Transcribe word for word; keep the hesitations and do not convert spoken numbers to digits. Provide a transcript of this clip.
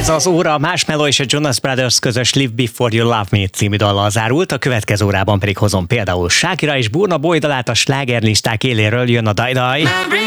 Ez az óra a Marshmello és a Jonas Brothers közös Live Before You Love Me című dallal zárult, a következő órában pedig hozom például Shakira és Burna Boy dalát a slágerlisták éléről, jön a Daj Daj.